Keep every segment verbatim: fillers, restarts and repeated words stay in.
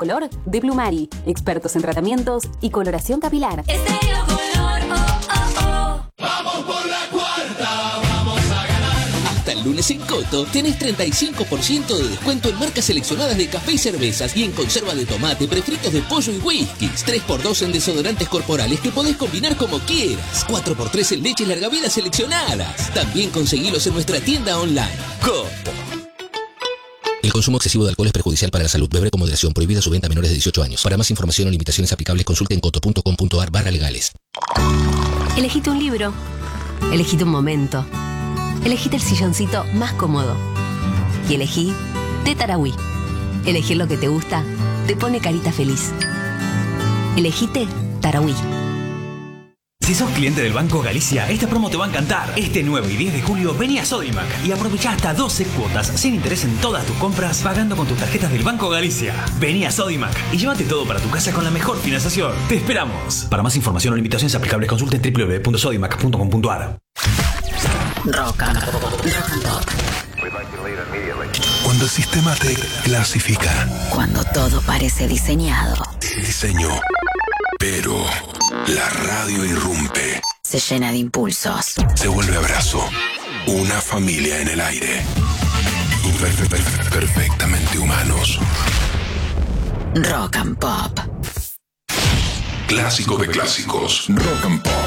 color de Blumari. Expertos en tratamientos y coloración capilar. Estéreo Color, oh, oh, oh. Vamos por la cuarta, vamos a ganar. Hasta el lunes en Coto tenés treinta y cinco por ciento de descuento en marcas seleccionadas de café y cervezas y en conserva de tomate, prefritos de pollo y whiskies. tres por dos en desodorantes corporales que podés combinar como quieras. cuatro por tres en leches larga vida seleccionadas. También conseguilos en nuestra tienda online. Coto. El consumo excesivo de alcohol es perjudicial para la salud. Beber con moderación. Prohibida su venta a menores de dieciocho años. Para más información o limitaciones aplicables, consulte en coto punto com punto ar barra legales. Elegite un libro. Elegite un momento. Elegite el silloncito más cómodo. Y elegí Té Tarahui. Elegir lo que te gusta te pone carita feliz. Elegite Tarahui. Si sos cliente del Banco Galicia, esta promo te va a encantar. Este nueve y diez de julio vení a Sodimac y aprovechá hasta doce cuotas sin interés en todas tus compras pagando con tus tarjetas del Banco Galicia. Vení a Sodimac y llévate todo para tu casa con la mejor financiación. ¡Te esperamos! Para más información o limitaciones aplicables, consulte en doble u doble u doble u punto sodimac punto com punto ar. Rock and Pop. Rock and Pop. Cuando el sistema te clasifica. Cuando todo parece diseñado. Diseño. Pero la radio irrumpe. Se llena de impulsos. Se vuelve abrazo. Una familia en el aire. Perfe- perfe- Perfectamente humanos. Rock and Pop. Clásico de clásicos. Rock and Pop.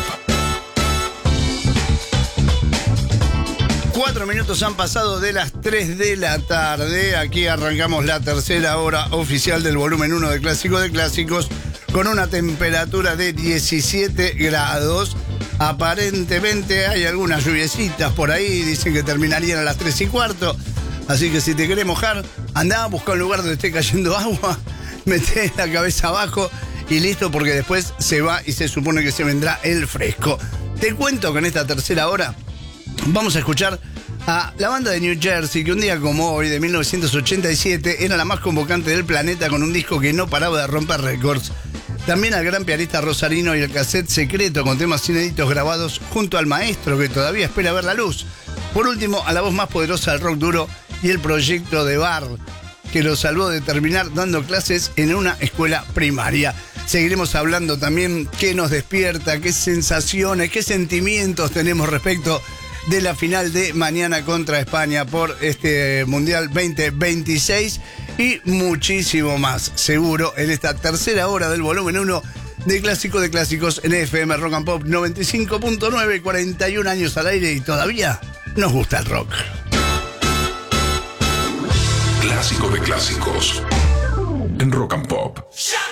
Cuatro minutos han pasado de las tres de la tarde. Aquí arrancamos la tercera hora oficial del volumen uno de Clásico de Clásicos con una temperatura de diecisiete grados. Aparentemente hay algunas lluviecitas por ahí. Dicen que terminarían a las tres y cuarto. Así que si te querés mojar, andá a buscar un lugar donde esté cayendo agua, meté la cabeza abajo y listo, porque después se va y se supone que se vendrá el fresco. Te cuento que en esta tercera hora vamos a escuchar a la banda de New Jersey, que un día como hoy, de mil novecientos ochenta y siete, era la más convocante del planeta con un disco que no paraba de romper récords. También al gran pianista rosarino y el cassette secreto con temas inéditos grabados junto al maestro que todavía espera ver la luz. Por último, a la voz más poderosa del rock duro y el proyecto de Bar, que lo salvó de terminar dando clases en una escuela primaria. Seguiremos hablando también qué nos despierta, qué sensaciones, qué sentimientos tenemos respecto de la final de mañana contra España por este Mundial veinte veintiséis y muchísimo más, seguro, en esta tercera hora del volumen uno de Clásico de Clásicos en F M Rock and Pop noventa y cinco punto nueve, cuarenta y un años al aire y todavía nos gusta el rock. Clásico de clásicos en Rock and Pop.